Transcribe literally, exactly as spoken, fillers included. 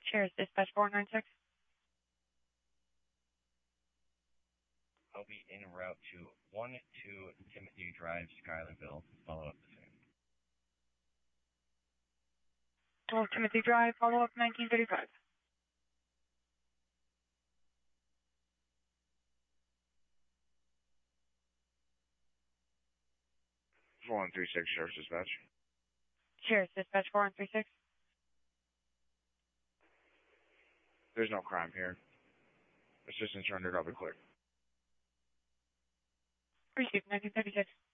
Cheers, dispatch four nine six. I'll be en route to one two Timothy Drive, Schuylerville. Follow up the same. twelve Timothy Drive, follow up nineteen thirty-five. four one three six, Sheriff's Dispatch. Cheers, dispatch four one three six. There's no crime here. Assistant surrendered, I'll be clear. Received nineteen thirty-six.